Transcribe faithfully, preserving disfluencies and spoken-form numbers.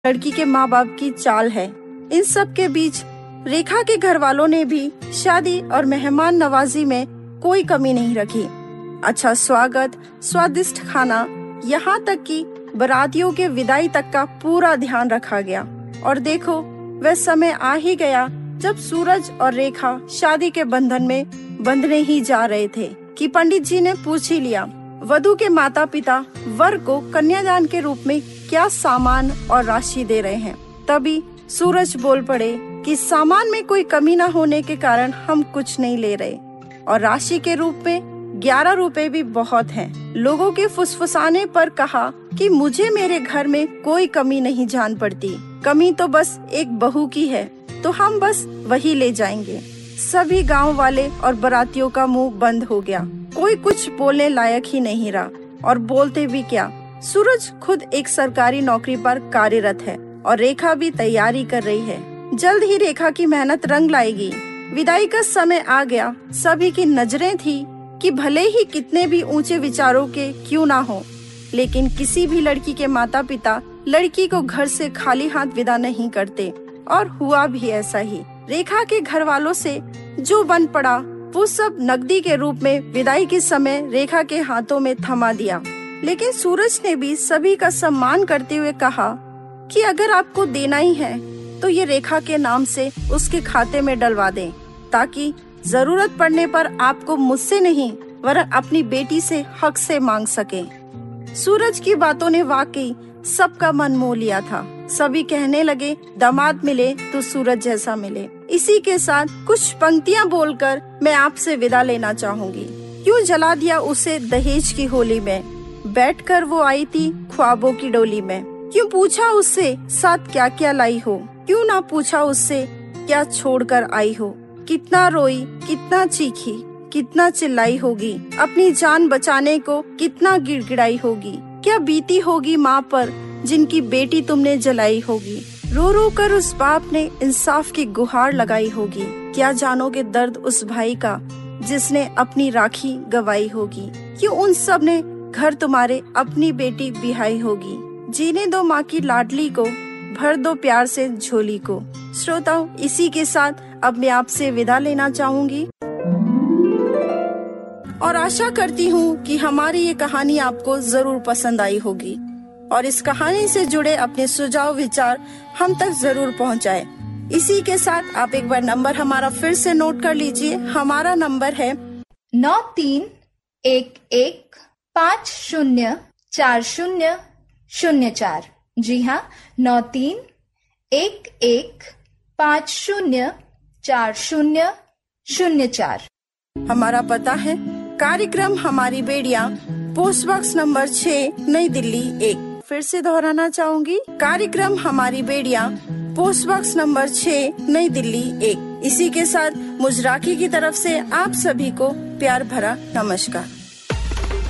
लड़की के माँ बाप की चाल है। इन सब के बीच रेखा के घर वालों ने भी शादी और मेहमान नवाजी में कोई कमी नहीं रखी। अच्छा स्वागत, स्वादिष्ट खाना, यहाँ तक कि बारातियों के विदाई तक का पूरा ध्यान रखा गया। और देखो, वह समय आ ही गया जब सूरज और रेखा शादी के बंधन में बंधने ही जा रहे थे कि पंडित जी ने पूछ ही लिया, वधू के माता पिता वर को कन्यादान के रूप में क्या सामान और राशि दे रहे हैं। तभी सूरज बोल पड़े कि सामान में कोई कमी न होने के कारण हम कुछ नहीं ले रहे, और राशि के रूप में ग्यारह रुपए भी बहुत हैं। लोगों के फुसफुसाने पर कहा कि मुझे मेरे घर में कोई कमी नहीं जान पड़ती, कमी तो बस एक बहू की है, तो हम बस वही ले जाएंगे। सभी गांव वाले और बारातियों का मुंह बंद हो गया, कोई कुछ बोलने लायक ही नहीं रहा। और बोलते भी क्या, सूरज खुद एक सरकारी नौकरी पर कार्यरत है और रेखा भी तैयारी कर रही है। जल्द ही रेखा की मेहनत रंग लाएगी। विदाई का समय आ गया। सभी की नजरें थी कि भले ही कितने भी ऊंचे विचारों के क्यों ना हो, लेकिन किसी भी लड़की के माता पिता लड़की को घर से खाली हाथ विदा नहीं करते। और हुआ भी ऐसा ही। रेखा के घर वालों से जो बन पड़ा वो सब नकदी के रूप में विदाई के समय रेखा के हाथों में थमा दिया। लेकिन सूरज ने भी सभी का सम्मान करते हुए कहा कि अगर आपको देना ही है तो ये रेखा के नाम से उसके खाते में डलवा दें, ताकि जरूरत पड़ने पर आपको मुझसे नहीं वरन अपनी बेटी से हक से मांग सके। सूरज की बातों ने वाकई सबका मन मोह लिया था। सभी कहने लगे, दामाद मिले तो सूरज जैसा मिले। इसी के साथ कुछ पंक्तियां बोलकर मैं आपसे विदा लेना चाहूंगी। क्यों जला दिया उसे दहेज की होली में, बैठकर वो आई थी ख्वाबों की डोली में। क्यों पूछा उससे साथ क्या क्या लाई हो, क्यों ना पूछा उससे क्या छोड़कर आई हो। कितना रोई, कितना चीखी, कितना चिल्लाई होगी, अपनी जान बचाने को कितना गिड़गिड़ाई होगी। क्या बीती होगी माँ पर जिनकी बेटी तुमने जलाई होगी। रो रो कर उस बाप ने इंसाफ की गुहार लगाई होगी। क्या जानोगे दर्द उस भाई का जिसने अपनी राखी गवाई होगी। क्यों उन सब ने घर तुम्हारे अपनी बेटी बिहाई होगी। जीने दो माँ की लाडली को, भर दो प्यार से झोली को। श्रोताओं, इसी के साथ अब मैं आपसे विदा लेना चाहूंगी और आशा करती हूँ कि हमारी ये कहानी आपको जरूर पसंद आई होगी और इस कहानी से जुड़े अपने सुझाव विचार हम तक जरूर पहुँचाए। इसी के साथ आप एक बार नंबर हमारा फिर से नोट कर लीजिए। हमारा नंबर है नौ तीन एक एक पाँच शून्य चार शून्य शून्य चार। जी हाँ, नौ तीन एक एक पाँच शून्य चार शून्य शून्य चार। हमारा पता है कार्यक्रम हमारी बेड़िया, पोस्ट बॉक्स नंबर छह, नई दिल्ली एक। फिर से दोहराना चाहूंगी, कार्यक्रम हमारी बेड़िया, पोस्ट बॉक्स नंबर छह, नई दिल्ली एक। इसी के साथ मुझ राखी की तरफ से आप सभी को प्यार भरा नमस्कार।